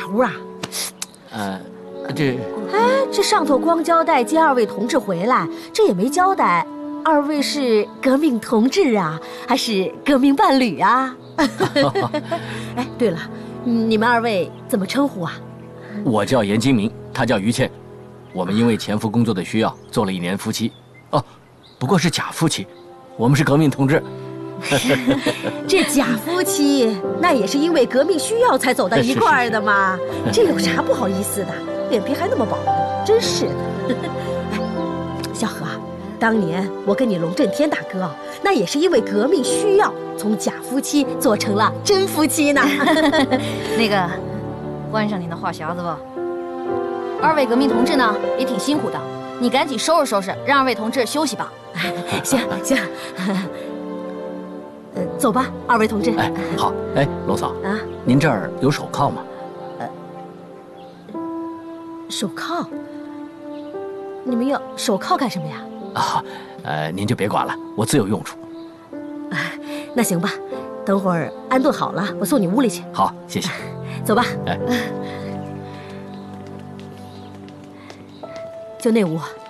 屋啊？这上头光交代接2位同志回来，这也没交代2位是革命同志啊，还是革命伴侣啊？哎，对了，你们2位怎么称呼啊？ 我叫严金明，他叫于倩。我们因为前夫工作的需要，做了1年夫妻。哦，不过是假夫妻，我们是革命同志。 这假夫妻那也是因为革命需要才走到一块儿的嘛，这有啥不好意思的？脸皮还那么薄，真是的。哎，小何啊，当年我跟你龙震天大哥，那也是因为革命需要，从假夫妻做成了真夫妻呢。 那个，关上你那话匣子吧。2位革命同志呢，也挺辛苦的，你赶紧收拾收拾，让2位同志休息吧。 行。走吧，2位同志。 哎，好。哎，龙嫂啊，您这儿有手铐吗？ 手铐？你们要手铐干什么呀？ 您就别管了，我自有用处。 那行吧，等会儿安顿好了，我送你屋里去。 好，谢谢。 走吧。 哎， 就那屋。